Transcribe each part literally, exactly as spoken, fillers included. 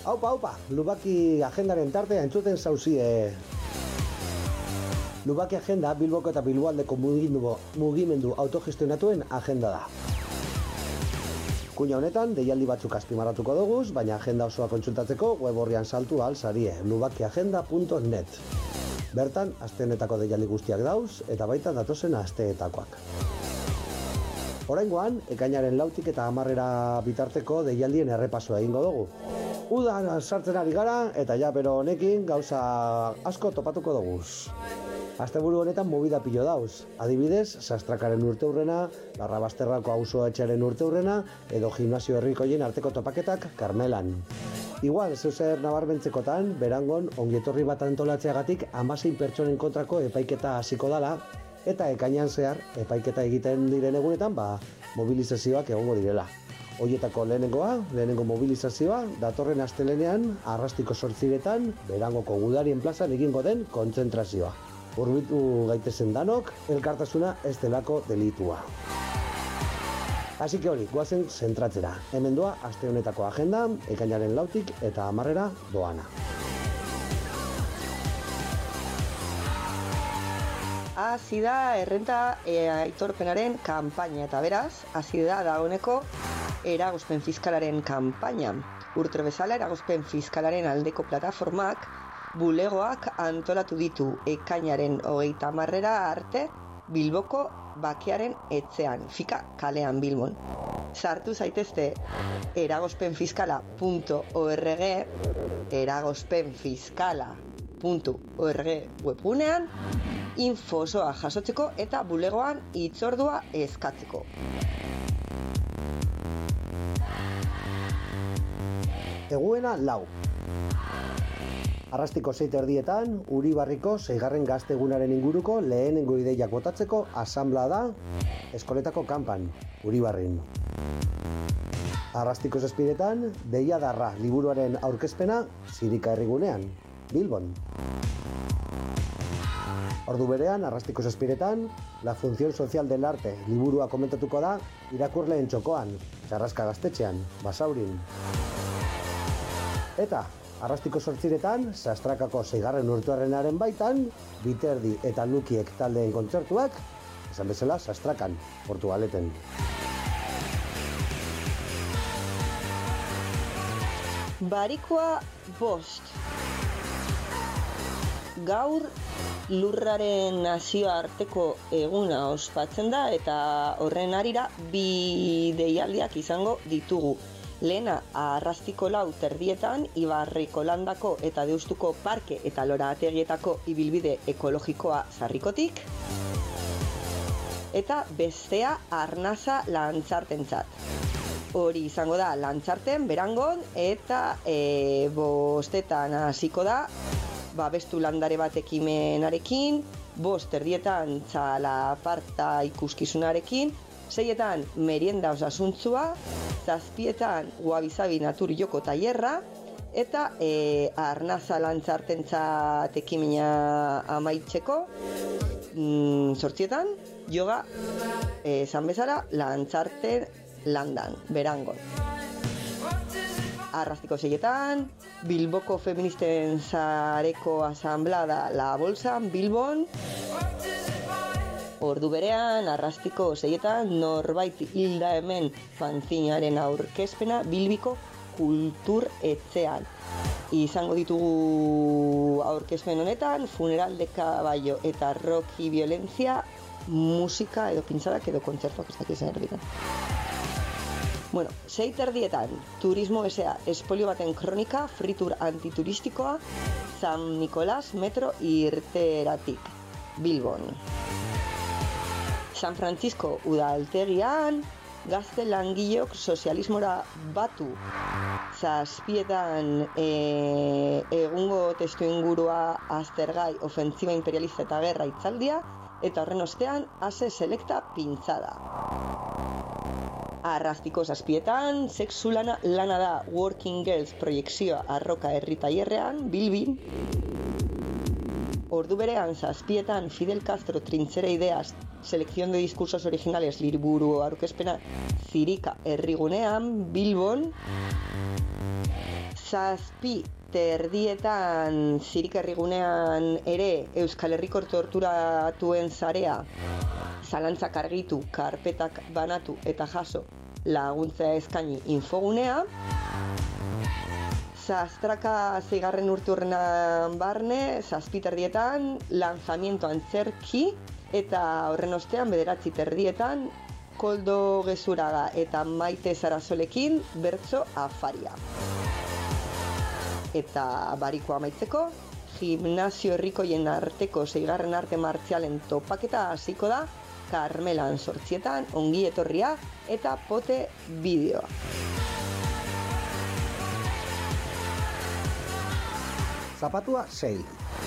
Aupa, aupa, Lubaki agendaren tartea entzuten zauzie. Lubaki agenda Bilboko eta Bilboaldeko mugimendu, mugimendu autogestionatuen agenda da. Kuña honetan, deialdi batzuk azpimarratuko doguz, baina agenda osoa kontsultatzeko web horrian saltu ahal sarie, lubakiagenda punto net. Bertan, aste honetako deialdi guztiak dauz, eta baita datozen asteetakoak. Oraingoan, ekainaren lautik eta hamarrera bitarteko deialdien errepasoa egingo dugu. Udan sartzen ari gara, eta ja, pero honekin gauza asko topatuko doguz. Asteburu honetan movida pilo dauz. Adibidez, Sastrakaren urteurrena, Larrabasterrako auzoetxearen urteurrena, edo gimnasio herrikoien arteko topaketak Karmelan. Igual, zeuzer nabarmentzekotan, Berangon ongietorri bat antolatzeagatik hamasein pertsonen kontrako epaiketa hasiko dala, eta ekainean zehar, epaiketa egiten diren egunetan, ba, mobilizazioak egongo direla. Hoietako lehenengoa, lehenengo mobilizazioa, datorren astelenean, Arrastiko zortziretan, Berangoko Gudarien plazan egingo den kontzentrazioa. Hurbildu gaitezen danok, elkartasuna ez delako delitua. Así que hori, guazen zentratzera. Hemen doa, aste honetako agenda, ekainaren lautik eta hamarrera doana. Hasi da errenta e, aitorpenaren kanpaina eta beraz, hasi da dagoeneko eragozpen fiskalaren kanpaina. Urte bezala eragozpen fiskalaren aldeko plataformak bulegoak antolatu ditu ekainaren hogeita hamarrera arte Bilboko Bakearen etxean, fika kalean Bilbon. Sartu zaitezte eragozpenfiskala punto org, eragozpenfiskala punto org webgunean, info osoa jasotzeko eta bulegoan hitzordua eskatzeko. Eguena lau. Arrastiko sei erdietan, Uribarriko seigarren gaztegunaren inguruko lehenengo ideiak botatzeko asanblea da eskoletako kanpan, Uribarrin. Arrastiko zazpiretan, Deiadarra liburuaren aurkezpena Zirika herrigunean, Bilbon. Ordu berean, Arrastiko zazpiretan, La función social del arte liburua komentatuko da irakurleen txokoan, Txarraska gaztetxean, Basaurin. Eta, Arrastiko zortziretan, Sastrakako seigarren urteurrenaren baitan, Biterdi eta Lukiek taldeen kontzertuak, esan bezala Sastrakan, Portugaleten. Barikoa bost. Gaur lurraren nazioarteko eguna ospatzen da eta horren harira bi deialdiak izango ditugu. Lehena, Arrastiko lau terdietan, Ibarriko landako eta Deustuko parke eta lorategietako ibilbide ekologikoa sarrikotik. Eta bestea, Arnasa lantzartentzat. Hori izango da lantzarten, Berangon, eta e, bostetan hasiko da, babestu landare bat ekimenarekin, bost terdietan txalaparta ikuskizunarekin, seietan merienda osasuntzua, zazpietan Guabizabi natur joko tailerra eta e, Arnasa lantzartentzat ekimena amaitzeko mm, zortzietan yoga esan bezala lantzarten landan, Berangon. Arrastiko seietan Bilboko feministen zareko asanblada La Bolsan, Bilbon. Ordu berean, Arrastiko seietan norbait hilda hemen fanzinaren aurkezpena Bilbiko kultur etxean. Izango ditugu aurkezpen honetan, funeral de caballo eta rock y violencia, musika edo pintzadak edo kontzertuak ez dakiz erditan. Bueno, sei terdietan, Turismo S A espolio baten kronika, fritur antituristikoa, San Nicolás metro irteratik, Bilbon. San Francisco udaltegian, gazte langileok sozialismora batu. Zazpietan e, egungo testu ingurua aztergai ofentziba imperialista eta gerra itzaldia, eta horren ostean ase selekta pintzada. Arrastiko zazpietan, sexu lana, lana da Working Girls proiekzioa Arroka herri tailerrean, Bilbin. Ordu berean zazpietan Fidel Castro trintzera ideaz Selección de discursos originales liburu aurkezpena Zirika herrigunean, Bilbon, zazpi terdietan Zirika herrigunean ere Euskal Herriko torturatuen zarea zalantzak argitu, karpetak banatu eta jaso laguntza eskaini infogunea, Zastraka zeigarren urturrenan barne, zazpi terdietan lanzamiento antzerki eta horren ostean bederatzi terdietan Koldo Gezuraga eta Maite Zarazolekin bertso afaria. Eta bariko amaitzeko, gimnasio herrikoien arteko zeigarren arte martzialen topaketa hasiko da Karmelan sortzietan, ongi etorria eta pote bideoa. Zapatua sei.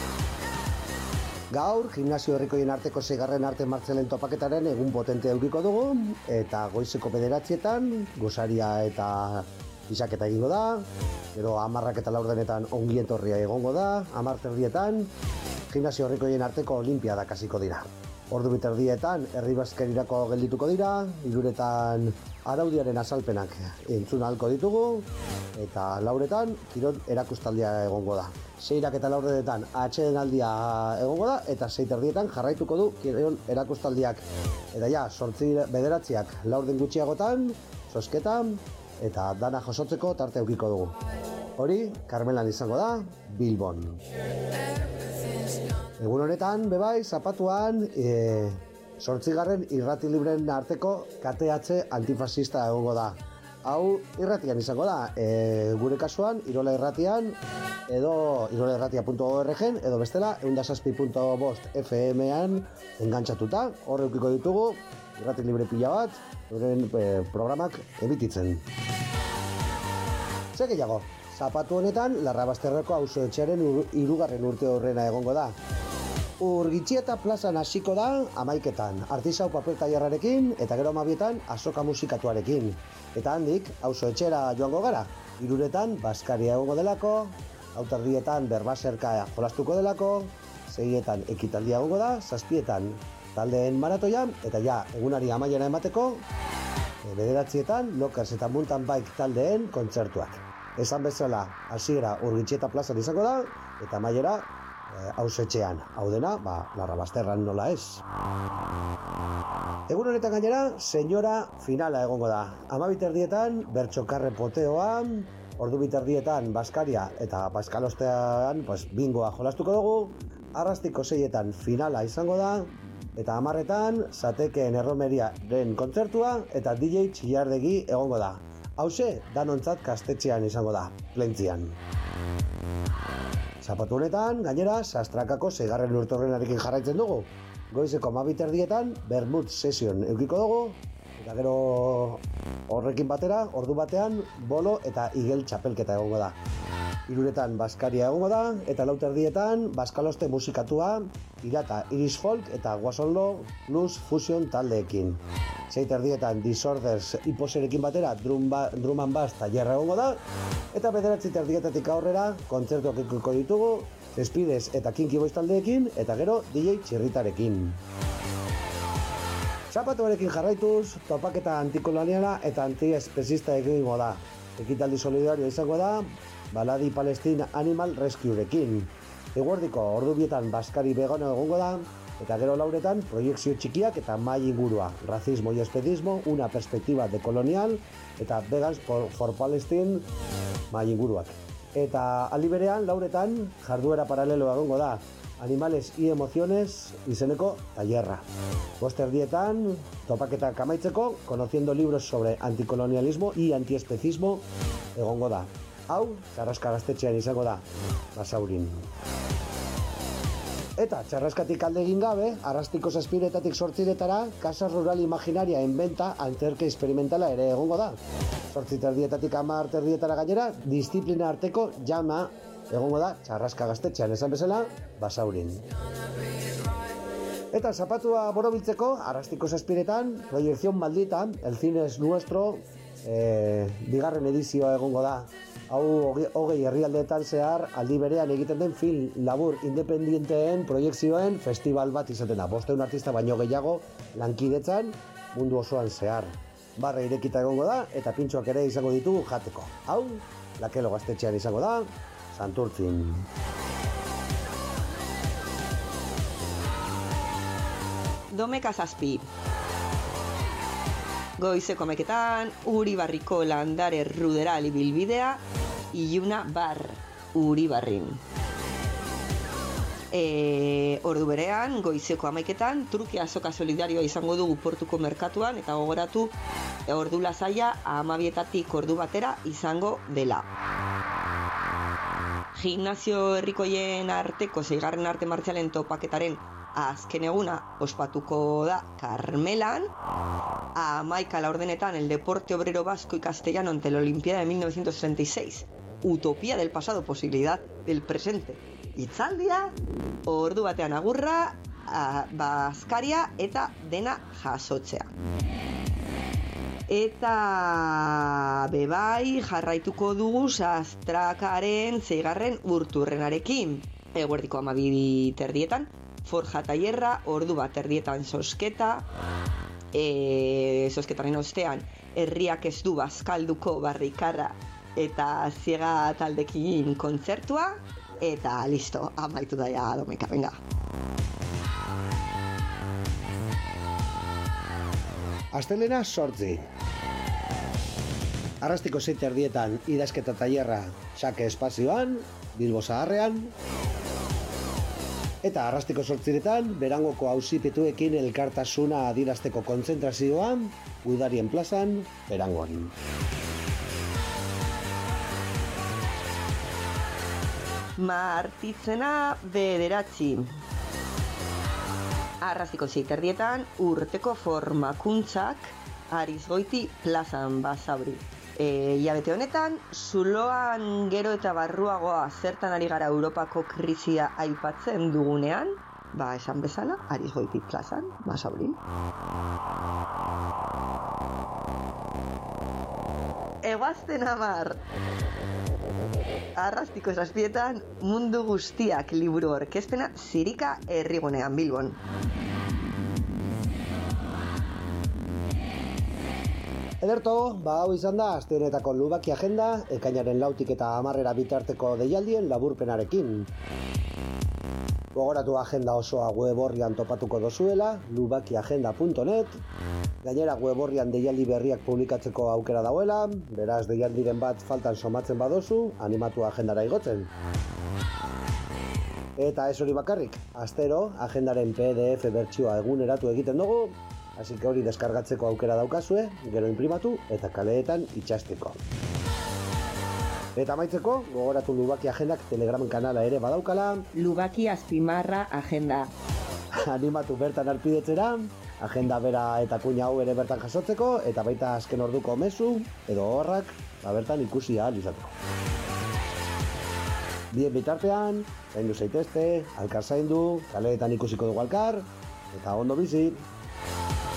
Gaur, gimnasio herrikoien arteko seigarren arte martzialen topaketaren egun potente edukiko dugu, eta goizeko bederatzietan, gosaria eta bisaketa egingo da, gero hamarrak eta laurdenetan ongi etorria egongo da, hamar terdietan, gimnasio herrikoien arteko olimpiadak hasiko dira. Ordu biterdietan herri bazkerirako geldituko dira, hiruretan araudiaren azalpenak entzun ahalko ditugu, eta lauretan kirol erakustaldia egongo da. Seirak eta laurdenetan atsedenaldia egongo da, eta sei terdietan jarraituko du kirol erakustaldiak. Eta ja, sortzi bederatziak laurden gutxiagotan, zozketan, eta dana josotzeko tarte aukiko dugu. Hori, Karmelan izango da, Bilbon. Egun honetan, bebai, zapatuan, e, sortzigarren irrati libren arteko K T H antifasista egongo da. Hau irratian izango da, e, gure kasuan, Irola Irratian, edo irolairratia puntu org edo bestela, ehun eta zazpi puntu bost F M-an engantzatuta, hor eukiko ditugu, irrati libre pila bat, euren e, programak emititzen. Zer gehiago, zapatu honetan, Larrabasterreko auzo etxearen hirugarren urte horrena egongo da. Urgitxieta plazan hasiko da amaiketan, artisau papel tailerrarekin eta gero amabietan azoka musikatuarekin. Eta handik, auzo etxera joango gara, hiruretan baskaria egongo delako, hautardietan berbaserka jolastuko delako, seietan ekitaldia egongo da, zazpietan taldeen maratoia, eta ja, egunari amaiera emateko, bederatzietan Lokers eta Mountain Bike taldeen kontzertuak. Esan bezala, hasiera Urgitxieta plazan izango da, eta amaiera auzetxean, hau dena, ba, Larrabasterran nola ez. Egun honetan gainera, senyora finala egongo da. Hamabi terdietan, bertsokarre poteoa, ordu biterdietan, baskaria eta baskalostean, pues, bingoa jolastuko dugu, arrastiko seietan finala izango da, eta hamarretan, zatekeen erromeriaren kontzertua, eta D J Txillardegi egongo da. Hauxe, danontzat kastetxean izango da, Plentzian. Zapatu honetan, gainera, Sastrakako seigarren urtorrenarekin jarraitzen dugu. Goizeko hamabi terdietan, Bermud Session eukiko dugu, eta gero horrekin batera, ordu batean, bolo eta igel txapelketa egongo da. Hiruretan baskaria egongo da, eta lau terdietan, baskaloste musikatua, irata Iris Folk eta Guasonlo Blues Fusion taldeekin. Sei terdietan Disorders hiposerekin batera, drum, ba, drum and bass tailerra egongo da, eta bederatzi terdietatik aurrera, kontzertuak ikuko ditugu, Speedes eta Kinky Boys taldeekin, eta gero D J Txirritarekin. Zapatuarekin jarraituz, topaketa antikoloniala eta antiespezista egingo da. Ekitaldi solidario izango da, Baladi Palestine Animal Rescuerekin. Eguerdiko ordubietan baskari vegano egongo da, eta gero lauretan proiekzio txikiak eta mai ingurua, racismo y espedismo, una perspectiva dekolonial, eta Vegans for, for Palestine mai inguruak. Eta aldi berean, lauretan, jarduera paralelo egongo da, Animales y Emociones izeneko tailerra. Bost erdietan, topaketak amaitzeko, conociendo libros sobre anticolonialismo y antiespecismo egongo da. Hau, Txarraska gaztetxean izango da, Basaurin. Eta, txarraskatik alde egin gabe, arrastiko zazpiretatik sortziretara, Casa Rural Imaginaria en Venta antzerke experimentala ere egongo da. Sortzi terdietatik hamar terdietara gainera, disiplina arteko jama egongo da, Txarraska gaztetxean esan bezala, Basaurin. Eta zapatua borobiltzeko, arrastiko zazpiretan, Proyección Maldita, El Cine es Nuestro, eh, bigarren edizioa egongo da, Hau hoge- hogei herrialdeetan zehar aldi berean egiten den film labur independienteen proiekzioen festival bat izaten da. Bosteun artista baino gehiago lankidetzan mundu osoan zehar. Barra irekita egongo da eta pintxoak ere izango ditugu jateko. Hau, Lakelo gaztetxean izango da, Santurtzin. Domeka zazpi. Goizeko ameketan, Uribarriko landare ruderal ibilbidea, Iluna bar Uribarrin. E, ordu berean, goizeko amaiketan, truke azoka solidarioa izango dugu portuko merkatuan, eta gogoratu, ordu lasaia amabietatik ordu batera izango dela. Gimnasio herrikoien arteko seigarren arte martzialen topaketaren azken eguna ospatuko da Karmelan. Hamaika laurdenetan el deporte obrero vasco y castellano ante la Olimpiada de mil novecientos treinta y seis. Utopía del pasado, posibilidad del presente. Itzaldia, ordu batean agurra, a, Baskaria eta dena jasotzea. Eta bebai jarraituko dugu sastrakaren zeigarren urturrenarekin. Eguerdiko amabi terdietan, forja tailerra, ordu bat erdietan sosketa, e, sosketaren ostean, herriak ez du bazkalduko barrikarra eta ziega taldekin kontzertua, eta listo, amaitu daia Domeka, venga. Astelena sortzi. Arrastiko sei erdietan idazketa tailerra Xake espazioan, Bilbo Zaharrean. Eta arrastiko sortziretan, Berangoko auzipetuekin elkartasuna adierazteko kontzentrazioan, Udarien plazan, Berangon. Martitzena bederatzi. Arrastiko sei erdietan, urteko formakuntzak Arizgoiti plazan Basauri. E, Iabete honetan, zuloan gero eta barruagoa zertan ari gara Europako krisia aipatzen dugunean, ba esan bezala, Arizgoiti plazan, Basaurin. Eguazten amar! Arrastiko zazpietan, mundu guztiak liburu orkestena Zirika herrigunean Bilbon. Ederto, ba hau izan da aste honetako Lubaki agenda, ekainaren lautik eta hamarrera bitarteko deialdien laburpenarekin. Gogoratu agenda osoa web orrian topatuko dozuela, lubakiagenda punto net. Gainera web orrian deialdi berriak publikatzeko aukera dauela, beraz deialdiren bat faltan somatzen badozu, animatu agendara igotzen. Eta ez hori bakarrik, astero agendaren P D F bertsioa eguneratu egiten dugu, hasi que hori deskargatzeko aukera daukazue, gero inprimatu eta kaleetan itxasteko. Eta amaitzeko, gogoratu Lubaki agendak Telegram kanala ere badaukala. Lubaki azpimarra agenda. Animatu bertan arpidetzera, agenda bera eta kuina hau ere bertan jasotzeko, eta baita azken orduko mezu, edo horrak, ba bertan ikusi ahal izateko. Bien bitartean, zaindu zaitezte, alkar zaindu, kaleetan ikusiko dugu alkar, eta ondo bizi.